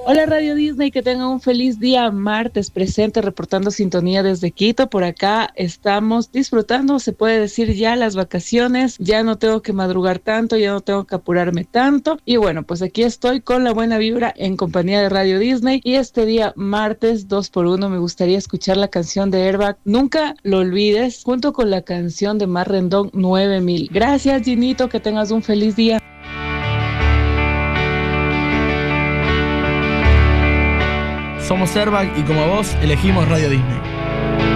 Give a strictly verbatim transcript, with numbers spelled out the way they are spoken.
Hola Radio Disney, que tengan un feliz día martes presente, reportando sintonía desde Quito. Por acá estamos disfrutando, se puede decir, ya las vacaciones. Ya no tengo que madrugar tanto, ya no tengo que apurarme tanto. Y bueno, pues aquí estoy con la buena vibra en compañía de Radio Disney. Y este día martes dos por uno me gustaría escuchar la canción de Airbag, Nunca lo olvides, junto con la canción de Mar Rendón, nueve mil. Gracias, Ginito, que tengas un feliz día. Somos Airbag y como vos elegimos Radio Disney.